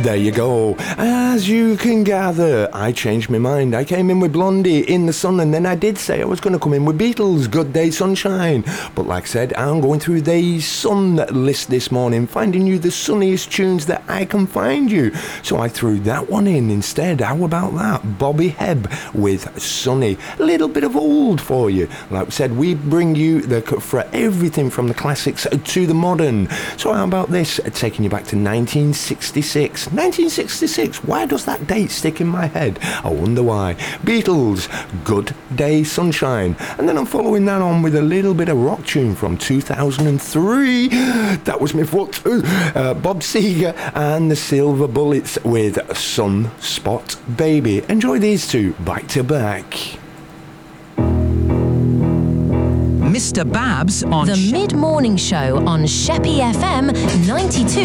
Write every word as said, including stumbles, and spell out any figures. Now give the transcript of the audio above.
There you go. As you can gather, I changed my mind. I came in with Blondie, In the Sun, and then I did say I was going to come in with Beatles, Good Day Sunshine. But like I said, I'm going through the Sun list this morning, finding you the sunniest tunes that I can find you. So I threw that one in instead. How about that? Bobby Hebb with Sunny. A little bit of old for you. Like we said, we bring you the for everything from the classics to the modern. So how about this? Taking you back to nineteen sixty-six. nineteen sixty-six, why does that date stick in my head? I wonder why. Beatles, Good Day Sunshine. And then I'm following that on with a little bit of rock tune from two thousand three. That was my foot. Uh, Bob Seger and the Silver Bullets with Sunspot Baby. Enjoy these two back to back. Mister Babs on The Mid-Morning Show on Sheppy F M ninety-two.